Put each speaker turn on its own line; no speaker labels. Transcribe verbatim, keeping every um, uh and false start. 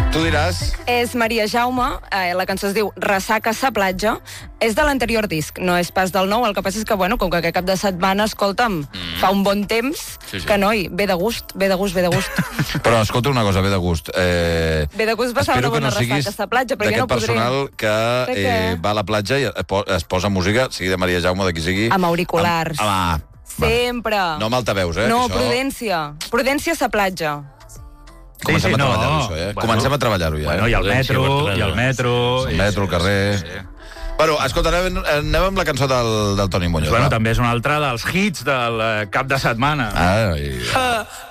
Tu diràs...
És Maria Jaume, eh, la cançó es diu Ressaca sa platja, és de l'anterior disc, no és pas del nou, el que passa és que, bueno, com que aquest cap de setmana, escolta'm, mm. fa un bon temps, sí, sí. que noi, ve de gust, ve de gust, ve de gust.
Però escolta una cosa, ve de gust. Eh,
ve de gust passar una bona no ressaca sa platja, però ja no podré.
Personal que eh, va a la platja i es posa música, sigui de Maria Jaume, de qui sigui...
Amb auriculars.
Amb, amb,
Sempre.
No amb altaveus, eh?
No,
això...
Prudència. Prudència sa platja.
Comencem sí, sí, a treballar-ho, no. això, eh? Bueno, Comencem a treballar-ho, ja.
Bueno,
eh?
i el metro, i el metro...
El metro, el carrer... Sí, sí. Bueno, escolta, anem, anem amb la cançó del, del Toni Muñoz.
Bueno, va? També és una altra dels hits del cap de setmana.
Ah, i...